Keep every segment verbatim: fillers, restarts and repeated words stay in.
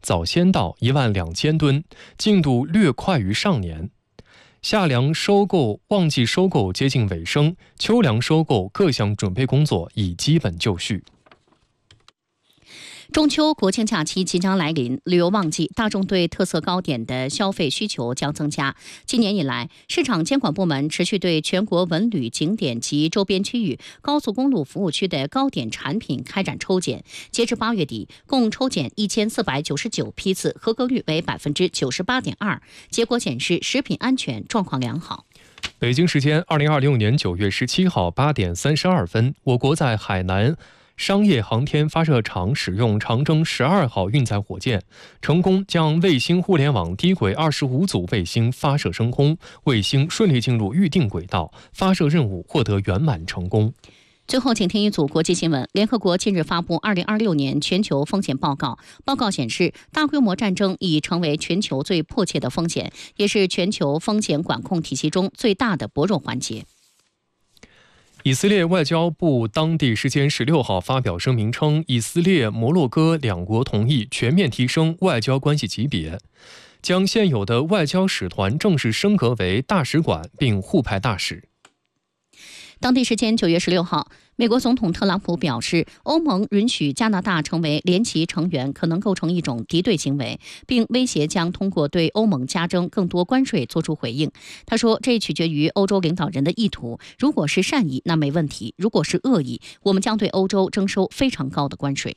早先到一万两千吨，进度略快于上年。夏粮收购旺季收购接近尾声，秋粮收购各项准备工作已基本就绪。 中秋国庆假期即将来临，旅游旺季，大众对特色糕点的消费需求将增加。今年以来，市场监管部门持续对全国文旅景点及周边区域、高速公路服务区的糕点产品开展抽检。截至八月底，共抽检一千四百九十九批次，合格率为百分之九十八点二。结果显示，食品安全状况良好。 北京时间二零二六年九月十七号八点三十二分，我国在海南商业航天发射场使用长征十二号运载火箭，成功将卫星互联网低轨二十五组卫星发射升空，卫星顺利进入预定轨道，发射任务获得圆满成功。 最后，请听一组国际新闻。联合国近日发布二零二六年全球风险报告，报告显示，大规模战争已成为全球最迫切的风险，也是全球风险管控体系中最大的薄弱环节。 以色列外交部当地时间十六号发表声明称，以色列、摩洛哥两国同意全面提升外交关系级别，将现有的外交使团正式升格为大使馆，并互派大使。 当地时间九月十六号，美国总统特朗普表示，欧盟允许加拿大成为联席成员可能构成一种敌对行为，并威胁将通过对欧盟加征更多关税作出回应。他说，这取决于欧洲领导人的意图，如果是善意，那没问题；如果是恶意，我们将对欧洲征收非常高的关税。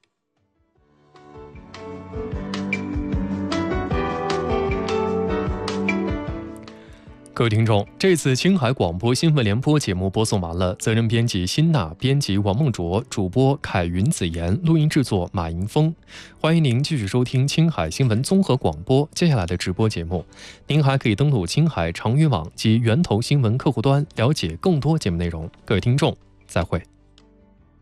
各位听众，这次青海广播新闻联播节目播送完了，责任编辑辛娜，编辑王梦卓，主播凯云子言，录音制作马迎峰。欢迎您继续收听青海新闻综合广播接下来的直播节目。您还可以登录青海长语网及源头新闻客户端，了解更多节目内容。各位听众，再会。